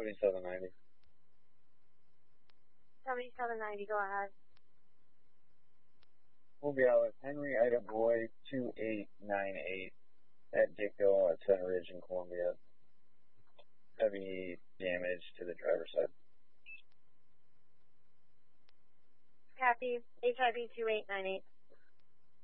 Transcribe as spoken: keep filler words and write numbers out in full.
seventy-seven ninety. seventy-seven ninety, go ahead. We'll be out with Henry Ida Boy two eight nine eight at Dicko at Center Ridge in Columbia. Heavy damage to the driver's side. Copy. H I B two eight nine eight.